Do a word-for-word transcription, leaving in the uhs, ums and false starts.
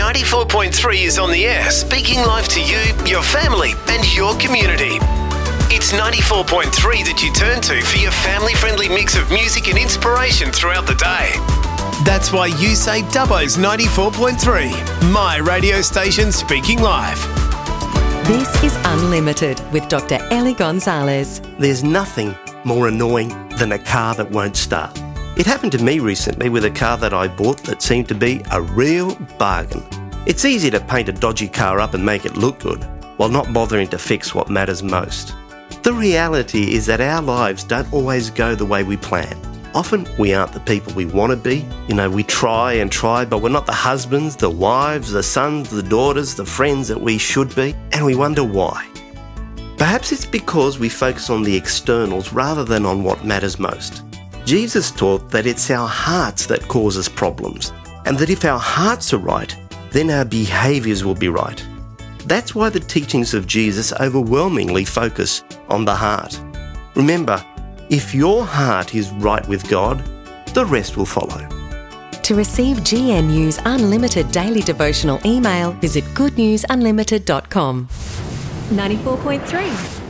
ninety-four point three is on the air, speaking live to you, your family and your community. It's ninety-four point three that you turn to for your family-friendly mix of music and inspiration throughout the day. That's why you say Dubbo's ninety-four point three, my radio station speaking live. This is Unlimited with Doctor Ellie Gonzalez. There's nothing more annoying than a car that won't start. It happened to me recently with a car that I bought that seemed to be a real bargain. It's easy to paint a dodgy car up and make it look good, while not bothering to fix what matters most. The reality is that our lives don't always go the way we plan. Often we aren't the people we want to be. You know, we try and try, but we're not the husbands, the wives, the sons, the daughters, the friends that we should be, and we wonder why. Perhaps it's because we focus on the externals rather than on what matters most. Jesus taught that it's our hearts that cause us problems, and that if our hearts are right, then our behaviours will be right. That's why the teachings of Jesus overwhelmingly focus on the heart. Remember, if your heart is right with God, the rest will follow. To receive G N U's unlimited daily devotional email, visit good news unlimited dot com. ninety-four point three